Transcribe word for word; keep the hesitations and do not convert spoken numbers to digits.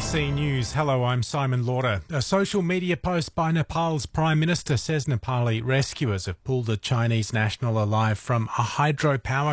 C News. Hello, I'm Simon Lauder. A social media post by Nepal's Prime Minister says Nepali rescuers have pulled a Chinese national alive from a hydropower